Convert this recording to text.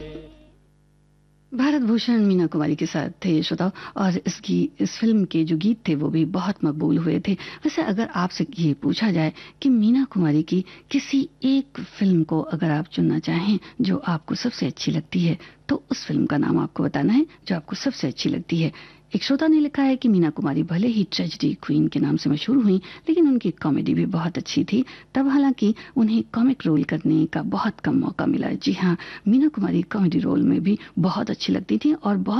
भारत भूषण मीना कुमारी के साथ थे श्रोताओ। और इस फिल्म के जो गीत थे वो भी बहुत मकबूल हुए थे। वैसे अगर आपसे ये पूछा जाए कि मीना कुमारी की किसी एक फिल्म को अगर आप चुनना चाहें जो आपको सबसे अच्छी लगती है, तो उस फिल्म का नाम आपको बताना है जो आपको सबसे अच्छी लगती है। एक श्रोता ने लिखा है कि मीना कुमारी भले ही ट्रेजेडी क्वीन के नाम से मशहूर हुई, लेकिन उनकी कॉमेडी भी बहुत अच्छी थी। तब हालांकि उन्हें कॉमिक रोल करने का बहुत कम मौका मिला। जी हाँ, मीना कुमारी कॉमेडी रोल में भी बहुत अच्छी लगती थी और बहुत